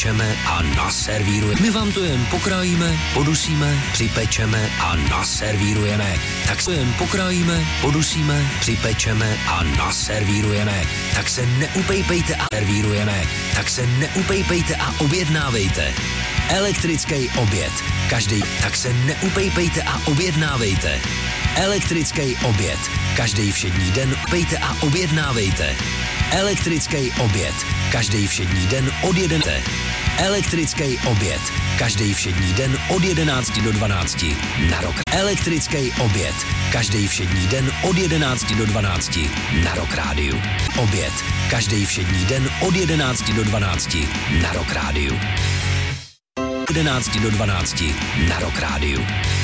připečeme a naservírujeme. My vám to jen pokrájíme, podusíme, připečeme a naservírujeme. Tak se jen pokrájíme, podusíme, připečeme a naservírujeme. Tak se neupejpejte a servírujeme. Tak se neupejpejte a objednávejte. Elektrický oběd. Tak se neupejpejte a objednávejte. Elektrický oběd. Každý všední den pejte a objednávejte. Elektrický oběd. Každý všední den od 11. Elektrický oběd. Každý všední den od 11 do 12 na Rock. Elektrický oběd. Každý všední den od 11 do 12 na Rock Rádiu. Oběd. Každý všední den od 11 do 12 na Rock Rádiu. 11 do 12 na Rock Rádiu.